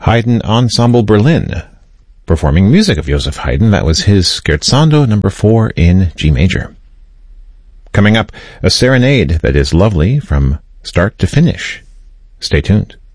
Haydn Ensemble Berlin, performing music of Joseph Haydn. That was his Scherzando No. 4 in G major. Coming up, a serenade that is lovely from start to finish. Stay tuned.